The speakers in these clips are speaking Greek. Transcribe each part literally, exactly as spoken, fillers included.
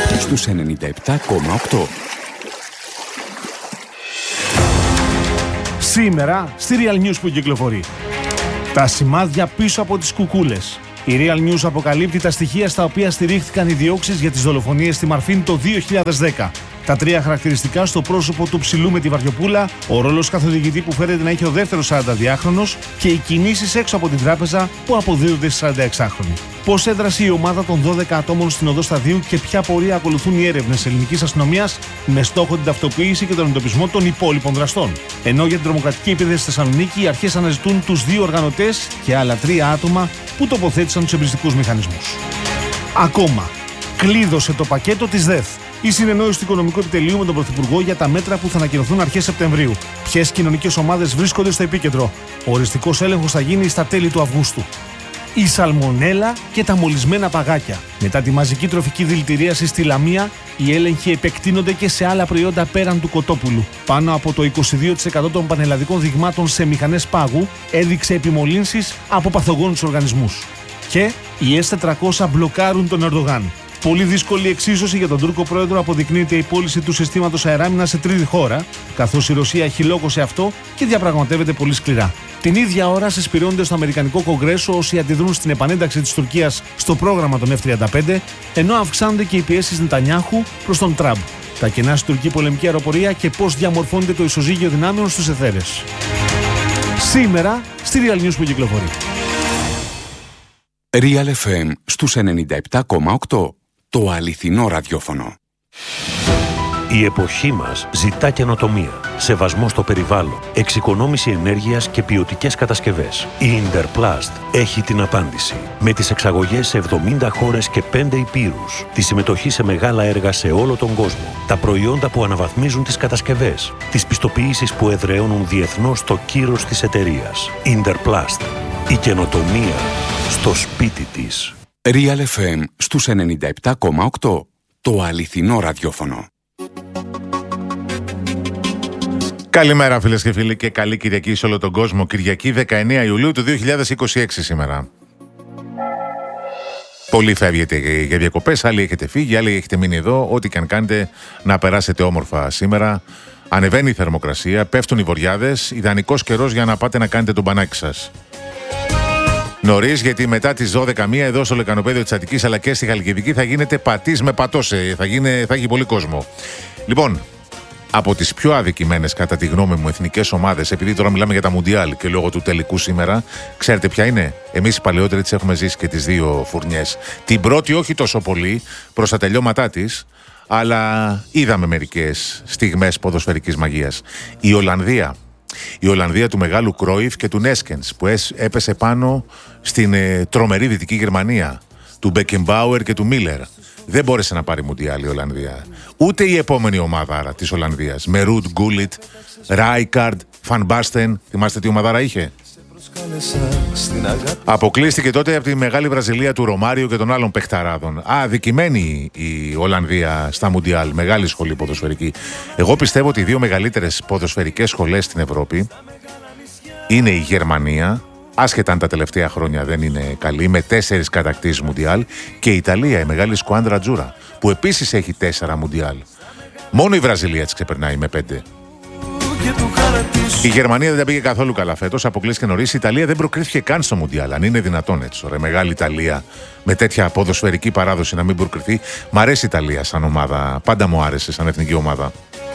στους ενενήντα επτά κόμμα οκτώ. Σήμερα στη Real News που κυκλοφορεί. Τα σημάδια πίσω από τις κουκούλες. Η Real News αποκαλύπτει τα στοιχεία στα οποία στηρίχθηκαν οι διώξεις για τις δολοφονίες στη Μαρφίν το δύο χιλιάδες δέκα. Τα τρία χαρακτηριστικά στο πρόσωπο του ψηλού με τη βαριοπούλα, ο ρόλος καθοδηγητή που φέρεται να έχει ο δεύτερος σαρανταδυάχρονος και οι κινήσεις έξω από την τράπεζα που αποδίδονται στη σαρανταεξάχρονη. Πώς έδρασε η ομάδα των δώδεκα ατόμων στην οδό Σταδίου και ποια πορεία ακολουθούν οι έρευνες ελληνικής αστυνομίας με στόχο την ταυτοποίηση και τον εντοπισμό των υπόλοιπων δραστών. Ενώ για την τρομοκρατική επίθεση στη Θεσσαλονίκη οι αρχές αναζητούν τους δύο οργανωτές και άλλα τρία άτομα που τοποθέτησαν τους εμπριστικούς μηχανισμούς. Ακόμα, κλείδωσε το πακέτο της ΔΕΘ η συνεννόηση του Οικονομικού Επιτελείου με τον Πρωθυπουργό για τα μέτρα που θα ανακοινωθούν αρχές Σεπτεμβρίου. Ποιες κοινωνικές ομάδες βρίσκονται στο επίκεντρο. Ο οριστικός έλεγχος θα γίνει στα τέλη του Αυγούστου. Η σαλμονέλα και τα μολυσμένα παγάκια. Μετά τη μαζική τροφική δηλητηρίαση στη Λαμία, οι έλεγχοι επεκτείνονται και σε άλλα προϊόντα πέραν του κοτόπουλου. Πάνω από το είκοσι δύο τοις εκατό των πανελλαδικών δειγμάτων σε μηχανές πάγου έδειξε επιμολύνσεις από παθογόνους οργανισμούς. Και οι ες τετρακόσια μπλοκάρουν τον Ερντογάν. Πολύ δύσκολη εξίσωση για τον Τούρκο πρόεδρο αποδεικνύεται η πώληση του συστήματος αεράμινας σε τρίτη χώρα, καθώς η Ρωσία έχει λόγο σε αυτό και διαπραγματεύεται πολύ σκληρά. Την ίδια ώρα συσπηρώνονται στο Αμερικανικό Κογκρέσο όσοι αντιδρούν στην επανένταξη της Τουρκίας στο πρόγραμμα των εφ τριάντα πέντε, ενώ αυξάνονται και οι πιέσεις Νετανιάχου προς τον Τραμπ. Τα κενά στην τουρκική πολεμική αεροπορία και πώς διαμορφώνεται το ισοζύγιο δυνάμεων στους αιθέρες. Σήμερα στη Real News που κυκλοφορεί. Real εφ εμ στους ενενήντα επτά κόμμα οκτώ. Το αληθινό ραδιόφωνο. Η εποχή μας ζητά καινοτομία, σεβασμό στο περιβάλλον, εξοικονόμηση ενέργειας και ποιοτικές κατασκευές. Η Interplast έχει την απάντηση. Με τις εξαγωγές σε εβδομήντα χώρες και πέντε υπήρους, τη συμμετοχή σε μεγάλα έργα σε όλο τον κόσμο, τα προϊόντα που αναβαθμίζουν τις κατασκευές, τις πιστοποιήσεις που εδραιώνουν διεθνώς το κύρος της εταιρείας. Interplast. Η καινοτομία στο σπίτι της. Real εφ εμ στους ενενήντα επτά κόμμα οκτώ. Το αληθινό ραδιόφωνο. Καλημέρα φίλες και φίλοι και καλή Κυριακή σε όλο τον κόσμο. Κυριακή δεκαεννέα Ιουλίου του δύο χιλιάδες είκοσι έξι σήμερα. Πολλοί φεύγετε για διακοπές, άλλοι έχετε φύγει, άλλοι έχετε μείνει εδώ. Ό,τι και αν κάνετε να περάσετε όμορφα σήμερα. Ανεβαίνει η θερμοκρασία, πέφτουν οι βοριάδες, ιδανικός καιρός για να πάτε να κάνετε τον μπανάκι σας. Νωρίς, γιατί μετά τις δώδεκα μία εδώ στο λεκανοπέδιο της Αττικής αλλά και στη Χαλκιδική θα γίνεται πατής με πατώσε. Θα, γίνει, θα έχει πολύ κόσμο. Λοιπόν, από τις πιο αδικημένες κατά τη γνώμη μου εθνικές ομάδες, επειδή τώρα μιλάμε για τα Μουντιάλ και λόγω του τελικού σήμερα, ξέρετε ποια είναι? Εμείς οι παλαιότεροι τις έχουμε ζήσει και τις δύο φουρνιές. Την πρώτη όχι τόσο πολύ προς τα τελειώματά της, αλλά είδαμε μερικές στιγμές ποδοσφαιρικής μαγείας. Η Ολλανδία. Η Ολλανδία του μεγάλου Κρόιφ και του Νέσκενς που έπεσε πάνω στην ε, τρομερή Δυτική Γερμανία του Μπέκενμπάουερ και του Μίλερ. Δεν μπόρεσε να πάρει Μουντιάλ η Ολλανδία. Ούτε η επόμενη ομάδα της Ολλανδίας με Ρουτ, Γκούλιτ, Ράικαρντ, Φαν Μπάστεν. Θυμάστε τι ομαδάρα είχε? Αποκλείστηκε τότε από τη μεγάλη Βραζιλία του Ρωμάριο και των άλλων παιχταράδων. Α, αδικημένη η Ολλανδία στα Μουντιάλ. Μεγάλη σχολή ποδοσφαιρική. Εγώ πιστεύω ότι οι δύο μεγαλύτερες ποδοσφαιρικές σχολές στην Ευρώπη είναι η Γερμανία, άσχετα αν τα τελευταία χρόνια δεν είναι καλή, με τέσσερις κατακτήσεις Μουντιάλ, και η Ιταλία, η μεγάλη σκουάντρα Τζούρα, που επίσης έχει τέσσερα Μουντιάλ. Μόνο η Βραζιλία της ξεπερνάει με πέντε. Η Γερμανία δεν τα πήγε καθόλου καλά φέτος, αποκλείστηκε νωρίς. Η Ιταλία δεν προκρίθηκε καν στο Μουντιάλ. Αν είναι δυνατόν έτσι, ωραία, μεγάλη Ιταλία με τέτοια ποδοσφαιρική παράδοση να μην προκριθεί. Μ' αρέσει η Ιταλία σαν ομάδα. Πάντα μου άρεσε σαν εθνική ομάδα.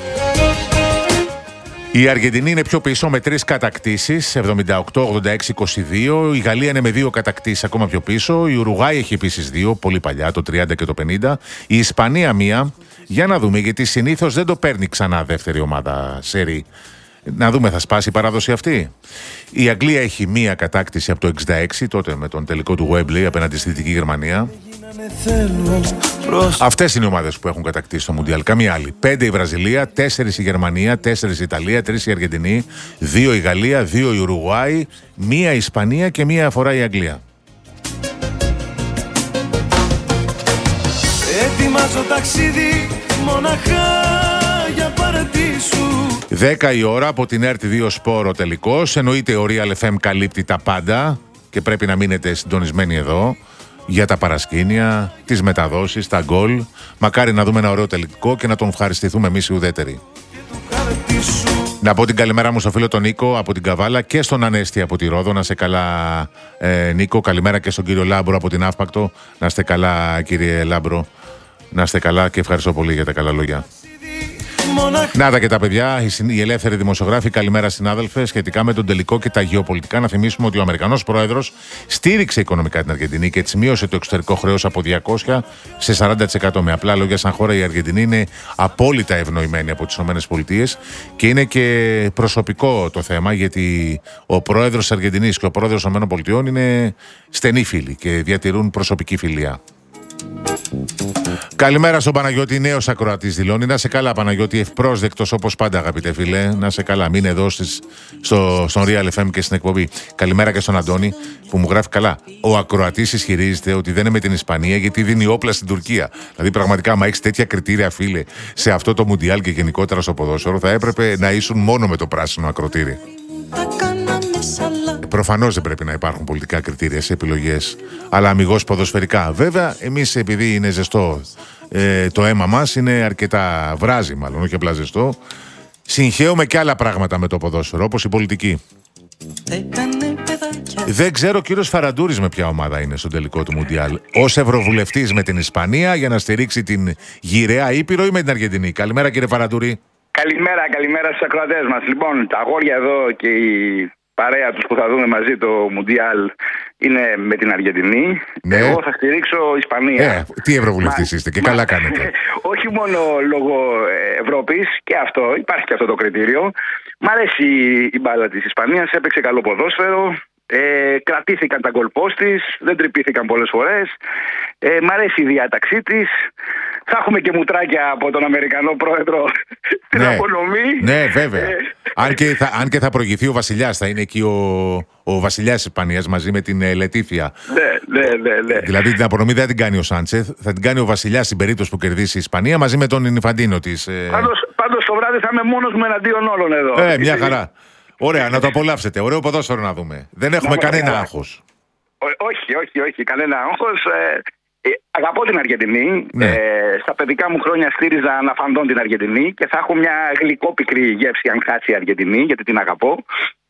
Η Αργεντινή είναι πιο πίσω με τρεις κατακτήσεις, εβδομήντα οκτώ ογδόντα έξι είκοσι δύο. Η Γαλλία είναι με δύο κατακτήσεις ακόμα πιο πίσω. Η Ουρουγάη έχει επίσης δύο, πολύ παλιά, το τριάντα και το πενήντα. Η Ισπανία μία. Για να δούμε, γιατί συνήθως δεν το παίρνει ξανά δεύτερη ομάδα σερί. Να δούμε, θα σπάσει η παράδοση αυτή. Η Αγγλία έχει μία κατάκτηση από το εξήντα έξι, τότε με τον τελικό του Wembley απέναντι στη Δυτική Γερμανία. Αυτές είναι οι ομάδες που έχουν κατακτήσει στο Μουντιάλ. Καμία άλλη. Πέντε η Βραζιλία, τέσσερις η Γερμανία, τέσσερις η Ιταλία, τρεις η Αργεντινή, δύο η Γαλλία, δύο η Ουρουγουάη, μία η Ισπανία και μία αφορά η Αγγλία. Ετοιμάζω ταξίδι μοναχά για παρατήσου. δέκα η ώρα από την Ερ τι δύο Σπόρο τελικός. Εννοείται ο Real εφ εμ καλύπτει τα πάντα και πρέπει να μείνετε συντονισμένοι εδώ. για τα παρασκήνια, τις μεταδόσεις, τα γκολ. Μακάρι να δούμε ένα ωραίο τελικό και να τον ευχαριστηθούμε εμείς οι ουδέτεροι. Να πω την καλημέρα μου στο φίλο τον Νίκο από την Καβάλα και στον Ανέστη από τη Ρόδο. Να είστε καλά, ε, Νίκο. Καλημέρα και στον κύριο Λάμπρο από την Αύπακτο. Να είστε καλά, κύριε Λάμπρο. Να είστε καλά και ευχαριστώ πολύ για τα καλά λόγια. Να τα και τα παιδιά, οι ελεύθεροι δημοσιογράφοι, καλημέρα συνάδελφε. Σχετικά με τον τελικό και τα γεωπολιτικά, να θυμίσουμε ότι ο Αμερικανός πρόεδρος στήριξε οικονομικά την Αργεντινή και έτσι μείωσε το εξωτερικό χρέος από διακόσια σε σαράντα τοις εκατό. Με απλά λόγια, σαν χώρα η Αργεντινή είναι απόλυτα ευνοημένη από τις ΗΠΑ και είναι και προσωπικό το θέμα, γιατί ο πρόεδρος της Αργεντινής και ο πρόεδρος των ΗΠΑ είναι στενοί φίλοι και διατηρούν προσωπική φιλία. Καλημέρα στον Παναγιώτη, νέος ακροατής δηλώνει. Να σε καλά, Παναγιώτη, ευπρόσδεκτος όπως πάντα, αγαπητέ φίλε. Να σε καλά, μείνε εδώ στις, στο, στον Real εφ εμ και στην εκπομπή. Καλημέρα και στον Αντώνη που μου γράφει καλά. Ο ακροατής ισχυρίζεται ότι δεν είναι με την Ισπανία γιατί δίνει όπλα στην Τουρκία. Δηλαδή, πραγματικά, άμα έχεις τέτοια κριτήρια, φίλε, σε αυτό το Μουντιάλ και γενικότερα στο ποδόσφαιρο, θα έπρεπε να ήσουν μόνο με το πράσινο ακροτήρι. Προφανώς δεν πρέπει να υπάρχουν πολιτικά κριτήρια σε επιλογές, αλλά αμιγώς ποδοσφαιρικά. Βέβαια, εμείς επειδή είναι ζεστό ε, το αίμα μας, είναι αρκετά βράζει μάλλον, όχι απλά ζεστό, συγχαίουμε και άλλα πράγματα με το ποδόσφαιρο, όπως η πολιτική. Δεν ξέρω ο κύριος Φαραντούρης με ποια ομάδα είναι στο τελικό του Μουντιάλ. Ως ευρωβουλευτής με την Ισπανία για να στηρίξει την γυραιά Ήπειρο ή με την Αργεντινή. Καλημέρα, κύριε Φαραντούρη. Καλημέρα, καλημέρα στους ακροατές μας. Λοιπόν, τα αγόρια εδώ και η παρέα τους που θα δούμε μαζί το Μουντιάλ είναι με την Αργεντινή. Ναι. Εγώ θα στηρίξω Ισπανία. Ε, τι ευρωβουλευτής είστε και μα, καλά κάνετε. Όχι μόνο λόγω Ευρώπης, και αυτό, υπάρχει και αυτό το κριτήριο. Μ' αρέσει η μπάλα της Ισπανίας, έπαιξε καλό ποδόσφαιρο. Ε, κρατήθηκαν τα γκολ post της, δεν τρυπήθηκαν πολλές φορές. Ε, μ' αρέσει η διάταξή της. Θα έχουμε και μουτράκια από τον Αμερικανό πρόεδρο στην ναι. απονομή. Ναι, βέβαια. Ε, αν, και θα, αν και θα προηγηθεί ο βασιλιάς, θα είναι εκεί ο, ο βασιλιάς της Ισπανίας μαζί με την ε, Λετίθια. Ναι, ναι, ναι, ναι. Δηλαδή την απονομή δεν θα την κάνει ο Σάντσεθ, θα την κάνει ο βασιλιάς στην περίπτωση που κερδίσει η Ισπανία μαζί με τον Ινφαντίνο της. Ε... Πάντως, πάντως το βράδυ θα είμαι μόνος μου εναντίον όλων εδώ. Ε, μια χαρά. Ωραία, να το απολαύσετε. Ωραίο ποδόσφαιρο να δούμε. Δεν έχουμε κανένα καλά. άγχος. Όχι, όχι, όχι, κανένα άγχος. Ε, ε, αγαπώ την Αργεντινή. Ναι. Ε, στα παιδικά μου χρόνια στήριζα αναφαντών την Αργεντινή και θα έχω μια γλυκόπικρη γεύση αν χάσει η Αργεντινή, γιατί την αγαπώ.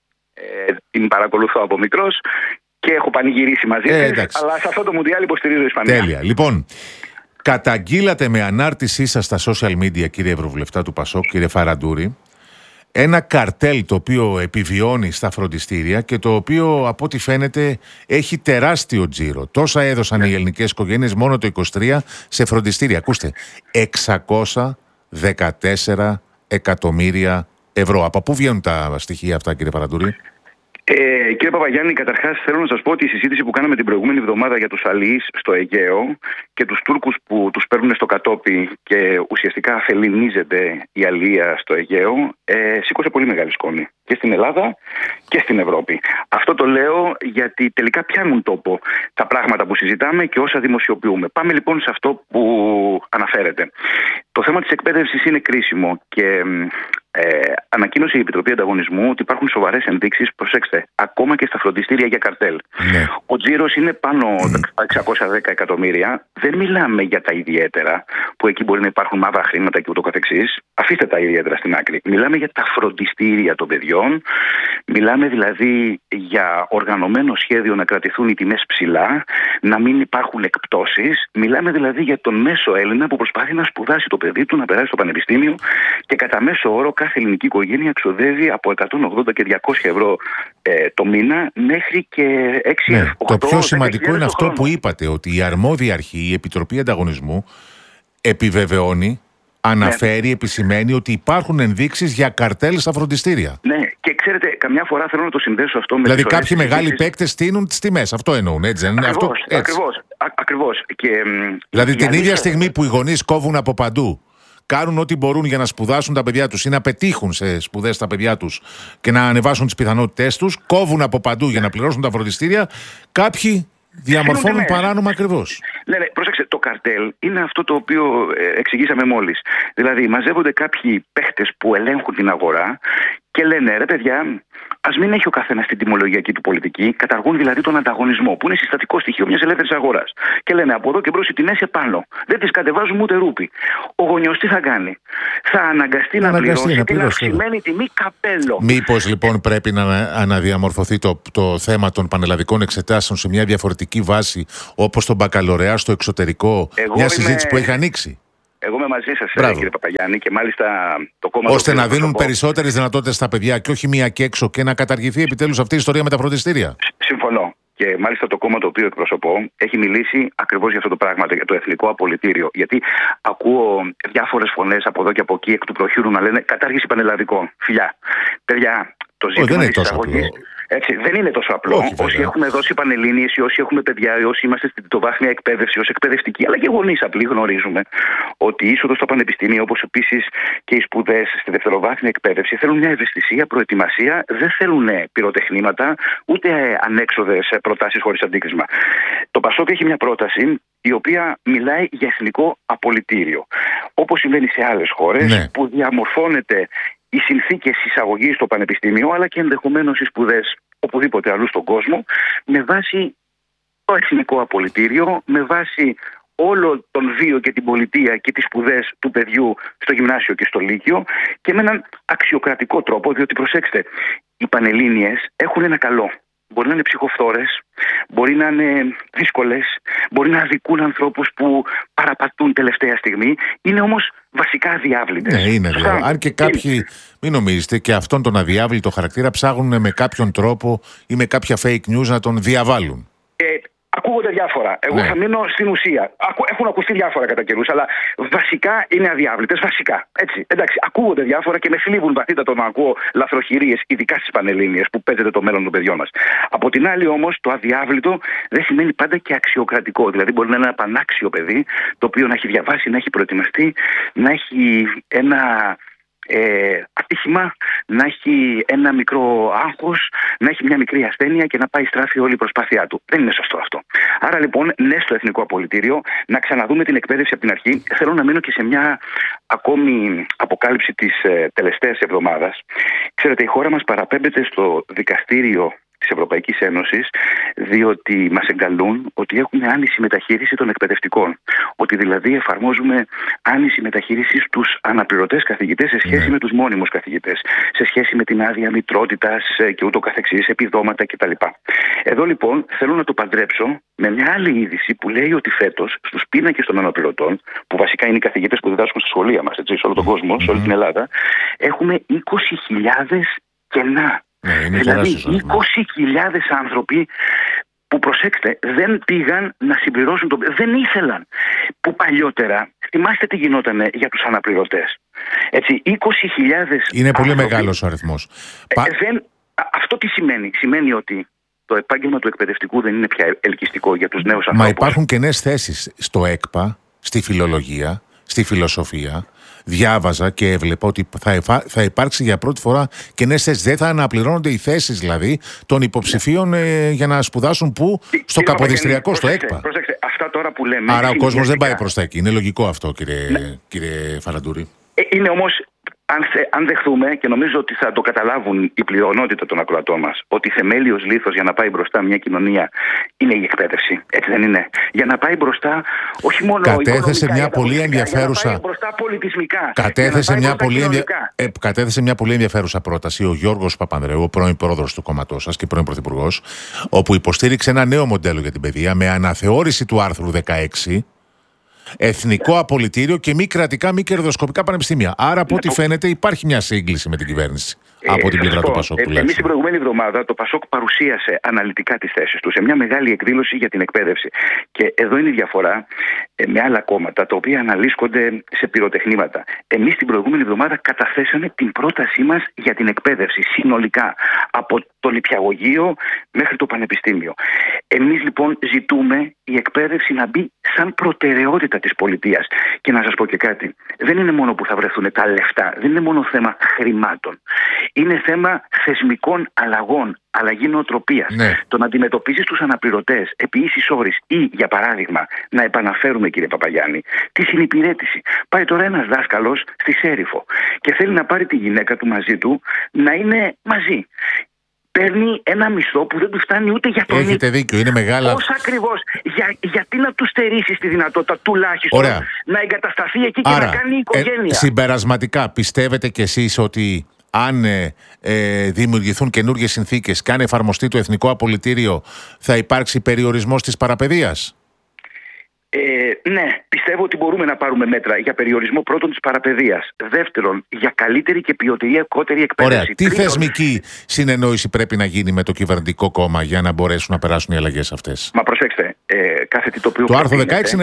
Ε, την παρακολουθώ από μικρός και έχω πανηγυρίσει μαζί ε, της. Αλλά σε αυτό το Μουντιάλ υποστηρίζω η Ισπανία. Τέλεια. Λοιπόν, καταγγείλατε με ανάρτησή σας στα social media, κύριε Ευρωβουλευτά του Πασόκ, κύριε Φαραντούρη, ένα καρτέλ το οποίο επιβιώνει στα φροντιστήρια και το οποίο από ό,τι φαίνεται έχει τεράστιο τζίρο. Τόσα έδωσαν οι ελληνικές οικογένειες μόνο το είκοσι τρία σε φροντιστήρια. Ακούστε, εξακόσια δεκατέσσερα εκατομμύρια ευρώ. Από πού βγαίνουν τα στοιχεία αυτά, κύριε Φαραντούρη? Ε, κύριε Παπαγιάννη, καταρχάς θέλω να σας πω ότι η συζήτηση που κάναμε την προηγούμενη εβδομάδα για τους αλληλείς στο Αιγαίο και τους Τούρκους που τους παίρνουν στο κατόπι και ουσιαστικά αφεληνίζεται η αλληλεία στο Αιγαίο, ε, σήκωσε πολύ μεγάλη σκόνη και στην Ελλάδα και στην Ευρώπη. Αυτό το λέω γιατί τελικά πιάνουν τόπο τα πράγματα που συζητάμε και όσα δημοσιοποιούμε. Πάμε λοιπόν σε αυτό που αναφέρεται. Το θέμα της εκπαίδευσης είναι κρίσιμο και Ε, ανακοίνωσε η Επιτροπή Ανταγωνισμού ότι υπάρχουν σοβαρές ενδείξεις, προσέξτε, ακόμα και στα φροντιστήρια για καρτέλ. Ναι. Ο τζίρος είναι πάνω από εξακόσια δέκα εκατομμύρια. Δεν μιλάμε για τα ιδιαίτερα, που εκεί μπορεί να υπάρχουν μαύρα χρήματα και ούτω καθεξής. Αφήστε τα ιδιαίτερα στην άκρη. Μιλάμε για τα φροντιστήρια των παιδιών. Μιλάμε δηλαδή για οργανωμένο σχέδιο να κρατηθούν οι τιμές ψηλά, να μην υπάρχουν εκπτώσεις. Μιλάμε δηλαδή για τον μέσο Έλληνα που προσπαθεί να σπουδάσει το παιδί του, να περάσει στο πανεπιστήμιο και κατά μέσο όρο κάθε ελληνική οικογένεια εξοδεύει από εκατόν ογδόντα και διακόσια ευρώ ε, το μήνα μέχρι και έξι με οκτώ. Ναι, το πιο σημαντικό είναι αυτό που είπατε, ότι η αρμόδια αρχή, η Επιτροπή Ανταγωνισμού, επιβεβαιώνει, αναφέρει, ναι. επισημαίνει ότι υπάρχουν ενδείξεις για καρτέλ στα φροντιστήρια. Ναι, και ξέρετε, καμιά φορά θέλω να το συνδέσω αυτό με. Δηλαδή, κάποιοι μεγάλοι παίκτες στείνουν τις τιμές. Αυτό εννοούν, έτσι. Ακριβώς, αυτό, έτσι. ακριβώς, α, ακριβώς. Και, δηλαδή, την ίδια στιγμή που οι γονείς κόβουν από παντού, κάνουν ό,τι μπορούν για να σπουδάσουν τα παιδιά τους ή να πετύχουν σε σπουδές τα παιδιά τους και να ανεβάσουν τις πιθανότητές τους, κόβουν από παντού για να πληρώσουν τα φροντιστήρια, κάποιοι διαμορφώνουν παράνομα ακριβώς. Ναι, ναι, πρόσεξε, το καρτέλ είναι αυτό το οποίο ε, εξηγήσαμε μόλις. Δηλαδή, μαζεύονται κάποιοι παίχτες που ελέγχουν την αγορά και λένε, ρε παιδιά, ας μην έχει ο καθένας την τιμολογιακή του πολιτική, καταργούν δηλαδή τον ανταγωνισμό, που είναι συστατικό στοιχείο μιας ελεύθερης αγοράς. Και λένε από εδώ και μπρος οι τιμές επάνω. Δεν τις κατεβάζουμε ούτε ρούπι. Ο γονιός τι θα κάνει? Θα αναγκαστεί να, να πληρώσει να την αυξημένη τιμή καπέλο. Μήπως λοιπόν πρέπει να αναδιαμορφωθεί το, το θέμα των πανελλαδικών εξετάσεων σε μια διαφορετική βάση, όπως τον μπακαλωρεά στο εξωτερικό, Εγώ μια συζήτηση είμαι... που έχει ανοίξει? Εγώ είμαι μαζί σας, κύριε Παπαγιάννη, και μάλιστα το κόμμα. Ώστε το να δίνουν πω... περισσότερες δυνατότητες στα παιδιά και όχι μία και έξω, και να καταργηθεί επιτέλους αυτή η ιστορία με τα φροντιστήρια. Συμφωνώ. Και μάλιστα το κόμμα το οποίο εκπροσωπώ έχει μιλήσει ακριβώς για αυτό το πράγμα, για το εθνικό απολυτήριο. Γιατί ακούω διάφορες φωνές από εδώ και από εκεί εκ του προχείρου να λένε κατάργηση πανελλαδικών. Φιλιά. Παιδιά, το ζήτημα της εισαγωγής. Έτσι, δεν είναι τόσο απλό. Όχι, όσοι έχουμε δώσει πανελλήνιες, όσοι έχουμε παιδιά, όσοι είμαστε στην τριτοβάθμια εκπαίδευση, ως εκπαιδευτικοί, αλλά και γονείς απλοί, γνωρίζουμε ότι η είσοδος στο πανεπιστήμιο, όπως επίσης και οι σπουδές στη δευτεροβάθμια εκπαίδευση, θέλουν μια ευαισθησία, προετοιμασία, δεν θέλουν πυροτεχνήματα, ούτε ανέξοδες προτάσεις χωρίς αντίκρισμα. Το Πασόκ έχει μια πρόταση η οποία μιλάει για εθνικό απολυτήριο. Όπως συμβαίνει σε άλλες χώρες, ναι, που διαμορφώνεται οι συνθήκες εισαγωγής στο πανεπιστήμιο, αλλά και ενδεχομένως οι σπουδές οπουδήποτε αλλού στον κόσμο, με βάση το εθνικό απολυτήριο, με βάση όλο τον βίο και την πολιτεία και τις σπουδές του παιδιού στο γυμνάσιο και στο λύκειο, και με έναν αξιοκρατικό τρόπο, διότι προσέξτε, οι πανελλήνιες έχουν ένα καλό. Μπορεί να είναι ψυχοφθόρες, μπορεί να είναι δύσκολες, μπορεί να αδικούν ανθρώπους που παραπατούν τελευταία στιγμή. Είναι όμως βασικά αδιάβλητες. Ναι, είναι δηλαδή. Αν και κάποιοι, μην νομίζετε, και αυτόν τον αδιάβλητο χαρακτήρα ψάχνουν με κάποιον τρόπο ή με κάποια fake news να τον διαβάλουν. Ε, Ακούγονται διάφορα. Εγώ ναι. θα μείνω στην ουσία. Έχουν ακουστεί διάφορα κατά καιρούς, αλλά βασικά είναι αδιάβλητες. Βασικά. Έτσι. Εντάξει, ακούγονται διάφορα και με θλίβουν βαθύτατα να ακούω λαθροχειρίες, ειδικά στις πανελλήνιες, που παίζεται το μέλλον των παιδιών μας. Από την άλλη, όμως, το αδιάβλητο δεν σημαίνει πάντα και αξιοκρατικό. Δηλαδή, μπορεί να είναι ένα πανάξιο παιδί, το οποίο να έχει διαβάσει, να έχει προετοιμαστεί, να έχει ένα. Ε, ατύχημα, να έχει ένα μικρό άγχος, να έχει μια μικρή ασθένεια και να πάει στράφη όλη η προσπάθειά του. Δεν είναι σωστό αυτό. Άρα λοιπόν, ναι στο εθνικό απολυτήριο, να ξαναδούμε την εκπαίδευση από την αρχή. Θέλω να μείνω και σε μια ακόμη αποκάλυψη της ε, τελευταίας εβδομάδας. Ξέρετε, η χώρα μας παραπέμπεται στο δικαστήριο της Ευρωπαϊκής Ένωσης, διότι μας εγκαλούν ότι έχουμε άνηση μεταχείριση των εκπαιδευτικών. Ότι δηλαδή εφαρμόζουμε άνηση μεταχείριση στους αναπληρωτές καθηγητές σε σχέση yeah. με τους μόνιμους καθηγητές, σε σχέση με την άδεια μητρότητας και ούτω καθεξής, επιδόματα κτλ. Εδώ λοιπόν θέλω να το παντρέψω με μια άλλη είδηση που λέει ότι φέτος στους πίνακες των αναπληρωτών, που βασικά είναι οι καθηγητές που διδάσκουν στα σχολεία μας, έτσι, σε όλο τον κόσμο, σε όλη την Ελλάδα, έχουμε είκοσι χιλιάδες κενά. Ναι, δηλαδή είκοσι χιλιάδες άνθρωποι που, προσέξτε, δεν πήγαν να συμπληρώσουν το... δεν ήθελαν. Που παλιότερα, θυμάστε τι γινόταν για τους αναπληρωτές. Έτσι, είκοσι χιλιάδες είναι πολύ άνθρωποι, μεγάλος ο αριθμός. Ε, δεν, αυτό τι σημαίνει? Σημαίνει ότι το επάγγελμα του εκπαιδευτικού δεν είναι πια ελκυστικό για τους νέους ανθρώπους. Μα υπάρχουν κενές θέσεις στο ΕΚΠΑ, στη φιλολογία, στη φιλοσοφία. Διάβαζα και έβλεπα ότι θα, θα υπάρξει για πρώτη φορά κενές θέσεις. Δεν θα αναπληρώνονται οι θέσεις δηλαδή των υποψηφίων ναι. ε, για να σπουδάσουν πού? Στο Καποδιστριακό, στο ΕΚΠΑ. Προσέξτε, αυτά τώρα που λέμε. Άρα ο κόσμος δεν πάει προς τα εκεί. Είναι λογικό αυτό, κύριε, ναι. κύριε Φαραντούρη. Ε, είναι όμως. Αν, αν δεχθούμε, και νομίζω ότι θα το καταλάβουν η πλειονότητα των ακροατών μας, ότι θεμέλιος λίθος για να πάει μπροστά μια κοινωνία είναι η εκπαίδευση. Έτσι δεν είναι? Για να πάει μπροστά, όχι μόνο κατέθεσε μια πολύ ενδιαφέρουσα. Για να πάει μπροστά πολιτισμικά. Κατέθεσε μια, πολύ ενδια... ε, κατέθεσε μια πολύ ενδιαφέρουσα πρόταση ο Γιώργος Παπανδρέου, ο πρώην πρόεδρος του κόμματός σας και πρώην πρωθυπουργός, όπου υποστήριξε ένα νέο μοντέλο για την παιδεία με αναθεώρηση του άρθρου δεκαέξι. Εθνικό απολυτήριο και μη κρατικά, μη κερδοσκοπικά πανεπιστήμια. Άρα, από ό,τι φαίνεται, υπάρχει μια σύγκληση με την κυβέρνηση ε, από την πλευρά του Πασόκ. Ε, Εμείς την προηγούμενη εβδομάδα το Πασόκ παρουσίασε αναλυτικά τις θέσεις του σε μια μεγάλη εκδήλωση για την εκπαίδευση. Και εδώ είναι η διαφορά ε, με άλλα κόμματα τα οποία αναλύσκονται σε πυροτεχνήματα. Εμείς την προηγούμενη εβδομάδα καταθέσαμε την πρότασή μας για την εκπαίδευση συνολικά, από το νηπιαγωγείο μέχρι το πανεπιστήμιο. Εμείς λοιπόν ζητούμε η εκπαίδευση να μπει σαν προτεραιότητα της πολιτείας. Και να σας πω και κάτι, δεν είναι μόνο που θα βρεθούν τα λεφτά, δεν είναι μόνο θέμα χρημάτων. Είναι θέμα θεσμικών αλλαγών, αλλαγή νοοτροπίας. Ναι. Το να αντιμετωπίζεις τους αναπληρωτές επί ίσης όρης ή, για παράδειγμα, να επαναφέρουμε, κύριε Παπαγιάννη, τη συνυπηρέτηση. Πάει τώρα ένας δάσκαλος στη Σέριφο και θέλει να πάρει τη γυναίκα του μαζί του να είναι μαζί. παίρνει ένα μισθό που δεν του φτάνει ούτε για τον Έχετε δίκιο, είναι μεγάλα. Πώς ακριβώς, για, γιατί να του στερήσεις τη δυνατότητα τουλάχιστον Ωραία. να εγκατασταθεί εκεί και Άρα, να κάνει οικογένεια. Ε, συμπερασματικά, πιστεύετε κι εσείς ότι αν ε, ε, δημιουργηθούν καινούργιες συνθήκες και αν εφαρμοστεί το Εθνικό Απολυτήριο, θα υπάρξει περιορισμός της παραπαιδείας? Ε, ναι, πιστεύω ότι μπορούμε να πάρουμε μέτρα για περιορισμό πρώτον της παραπαιδείας. Δεύτερον, για καλύτερη και ποιοτικότερη εκπαίδευση. Ωραία. Τι Τρίτον, θεσμική συνεννόηση πρέπει να γίνει με το κυβερνητικό κόμμα για να μπορέσουν να περάσουν οι αλλαγές αυτές? Μα προσέξτε, ε, κάθε τι το οποίο Το άρθρο προτείνεται- δεκαέξι είναι